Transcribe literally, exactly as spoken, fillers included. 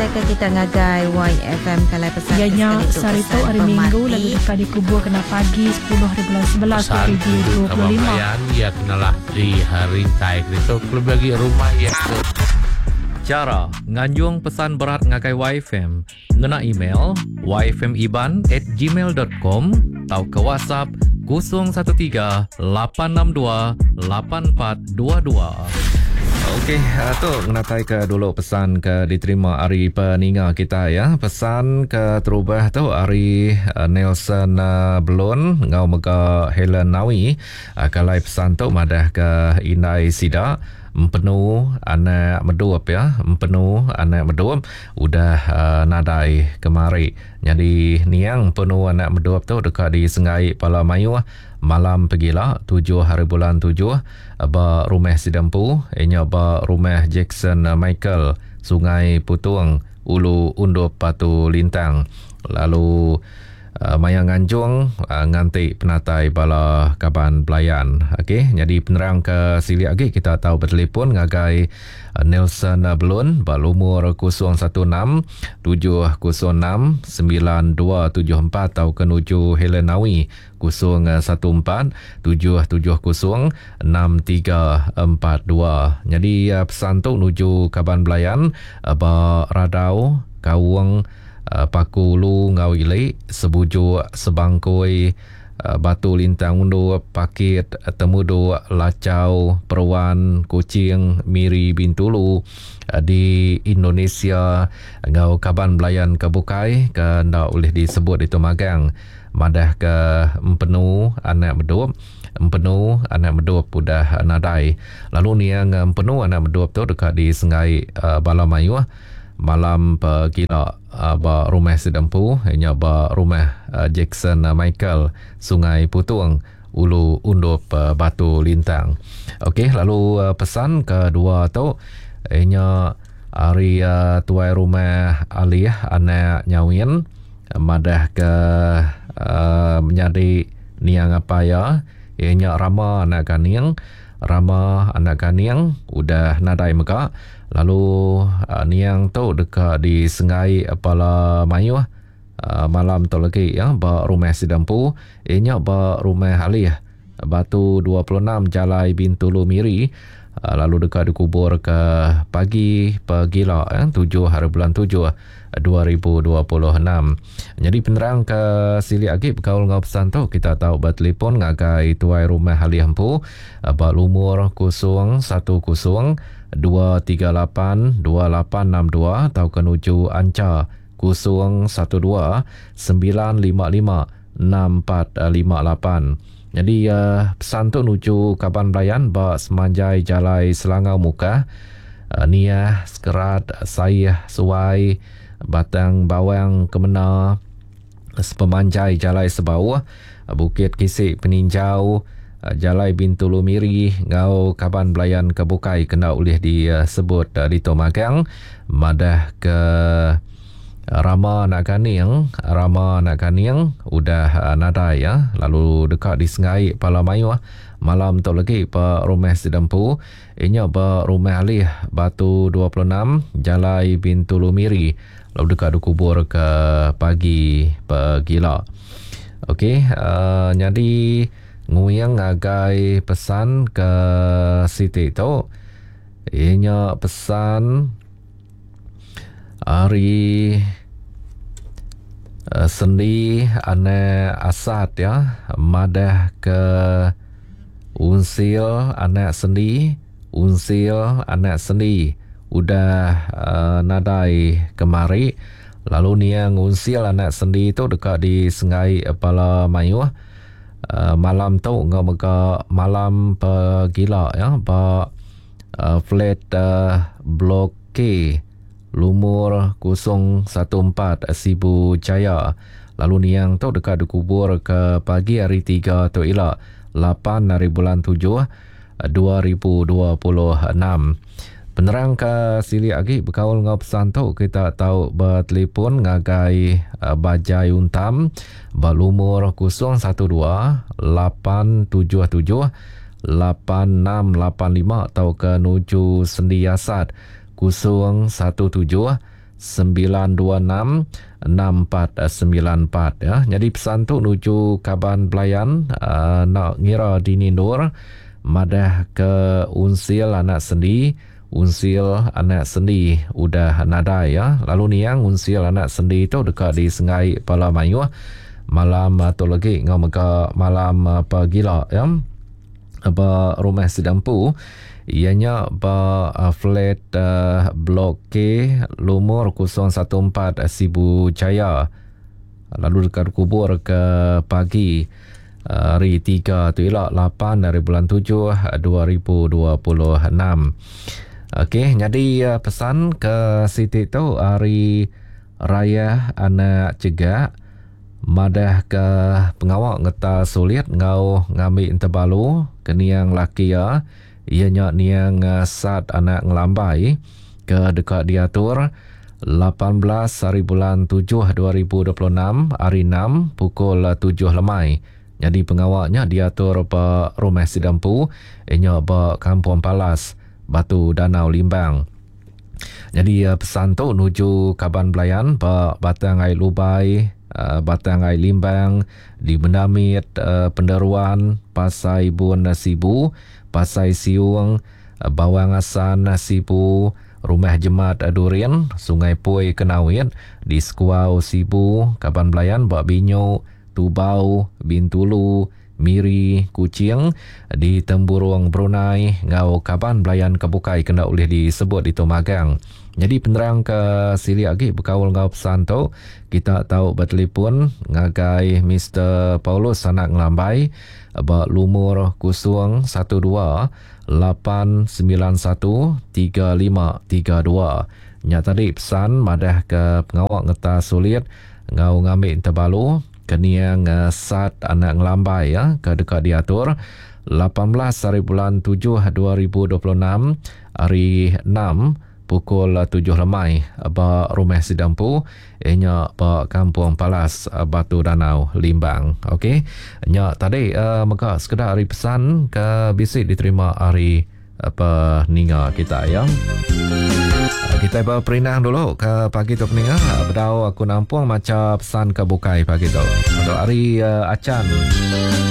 ke kita ngagai Y F M kalai pesan. Ianya sarito hari Minggu lalu dekat dikubur kena pagi sepuluh hari bulan sebelas ke tujuh dua puluh lima. Ya kenalah di hari tai itu klub bagi rumah ya. Cara nganjung pesan berat ngagai Y F M ngena email y f m iban at gmail dot com atau ke WhatsApp kosong satu tiga lapan enam dua lapan empat dua dua. Okey, uh, tu menatai ke dulu pesan ke diterima hari peninga kita ya. Pesan ke terubah tu hari uh, Nelson uh, Belon ngau mega Helen Nawi. Uh, kalai pesan tu madah ke Inai Sida mempenuh anak meduap ya, mempenuh anak meduap udah uh, nadai kemari. Jadi niang penuh anak meduap tu dekat di Sengai Pala Mayu malam pergilah tujuh hari bulan tujuh ba rumah Sidampu inya ba rumah Jackson Michael Sungai Putung Ulu Undup Batu Lintang. Lalu Uh, mayang nganjung uh, nganti penatai bala kaban belayan. Okey, jadi penerang ke sili lagi kita tahu bertelefon ngagai uh, Nelson uh, Belun balumur kosong satu enam tujuh kosong enam sembilan dua tujuh empat atau kenuju Helen Nawi kosong satu empat tujuh tujuh kosong enam tiga empat dua. Jadi uh, pesan tu nuju kaban belayan uh, ba radau kawang Uh, paku lu ngau ilai sebujuk sebangkoi uh, batu lintang undu pakit uh, temudu lacau perwan kucing miri bintulu uh, di Indonesia ngau kaban belayan kebukai ke ndak boleh disebut itu magang madah ke empenu anak medup empenu anak medup udah nadai. Lalu ni yang empenu anak medup tu dekat di Sengai uh, Balamayu malam pergila uh, ba rumah Sidampu inya ba rumah uh, Jackson uh, Michael Sungai Putung Ulu Undup uh, Batu Lintang. Okey, lalu uh, pesan kedua tu inya hari uh, tuai rumah alih anak nyawin uh, madah ke uh, menjadi niang apa ya inya Rama anak kaning Rama anak kaning udah nadai meka. Lalu uh, niang tu dekat di Sengai Pala Mayu uh, malam tu lagi ya ba rumah Sidampu inya ba rumah alih Batu dua puluh enam Jalai Bintulu Miri uh, lalu dekat dikubur ke pagi pergila ya tujuh hari bulan tujuh dua ribu dua puluh enam. Jadi penerang ke sili lagi berkaul ngau pesan tu kita tahu bertelefon ngagai tuai rumah alih empu uh, ba lumur kosong satu kosong dua tiga lapan dua lapan enam dua atau kenuju Anca kosong satu dua sembilan lima lima enam empat lima lapan. Jadi uh, pesan tu nuju kaban belayan ba semanjai jalai Selangau Muka uh, Niah Sekerat Saih Suai Batang Bawang Kemena sepemanjai jalai Sebau Bukit Kisik Peninjau Jalai Bintulu Miri ngau kaban belayan kebukai kena oleh disebut uh, di Tomagang madah ke Rama nak kaning Rama nak kaning udah uh, nadai ya. Lalu dekat di Sengai Pala Mayu malam tu lagi pa rumah Sidampu inya ba rumah alih Batu dua puluh enam Jalai Bintulu Miri lalu dekat dikubur ke pagi pergila. Okey, uh, jadi nguyang ngagai pesan ke Siti tu ianya pesan hari uh, sendi anak asat ya madah ke unsil anak sendi unsil anak sendi udah uh, nadai kemari. Lalu niang unsil anak sendi tu dekat di Sengai Pala Mayu Uh, malam tu ngau mega malam pergila ya ba uh, flat uh, blok K lumur kosong satu empat Sibu Jaya. Lalu niang tu dekat dikubur ke pagi hari tiga tu ila lapan hari bulan tujuh dua ribu dua puluh enam. Penerang ke sili lagi berkaul ngau pesan tu kita tahu bertelefon ngagai uh, Bajai Untam balumur kosong satu dua lapan tujuh tujuh lapan enam lapan lima atau ke nuju Sendi Asad kosong satu tujuh sembilan dua enam enam empat sembilan empat ya. Jadi pesan tu nuju Kaban Belayan uh, nak ngira dini nur madah ke unsil anak sendi, unsil anak sendi udah nada ya. Lalu ni yang unsil anak sendi tu dekat di Sengai Palamayu malam tu lagi ngau maka malam apa gila ya. Apa rumah sedampu ianya ba uh, flat uh, blok K lumur kosong satu empat Sibu Jaya. Lalu dekat kubur ke pagi uh, hari tiga tu ialah lapan dari bulan tujuh dua ribu dua puluh enam. Okey, jadi uh, pesan ke Siti tu hari raya anak cegak madah ke pengawak ngeta sulit ngau ngambil interbalu ke niang laki ya. Ianya niang uh, sat anak ngelambai ke dekat diatur lapan belas hari bulan tujuh dua ribu dua puluh enam hari enam pukul tujuh lemai. Jadi pengawaknya diatur pe rumah sidampu ianya pe Kampung Palas Batu Danau Limbang. Jadi uh, pesan tu nuju Kaban Belayan pe Batangai Lubai, uh, Batangai Limbang, di Mendamit, uh, Penderuan, Pasai Bun Sibu, Pasai Siung, Bawang Asan Sibu, Rumah Jemat Durian, Sungai Pui Kenawit, di Skuau Sibu, Kaban Belayan, Bak Binyo, Tubau, Bintulu, Miri, Kucing, di Temburung Brunei, Ngau Kaban Belayan Kebukai kena boleh disebut di Tumagang. Jadi penerang ke sili lagi berkawal ngau pesan tu, kita tahu bertelefon ngagai Mister Paulus anak ngelambai ba lumur kosong satu dua lapan sembilan satu tiga lima tiga dua. Nya tadi pesan madah ke pengawak ngeta sulit ngau ngambil terbalu keniang uh, sat anak ngelambai ya ke dekat diatur lapan belas hari bulan tujuh dua ribu dua puluh enam hari enam pukul tujuh lemai ba rumah sidampu ianya ba Kampung Palas Batu Danau Limbang. Okey, nya tadi uh, maka sekedar hari pesan ke bisik diterima hari apa ninga kita ya. Uh, kita berinang dulu ke pagi tu peninga bedau aku nampung macam pesan ke bukai pagi tu untuk hari uh, acan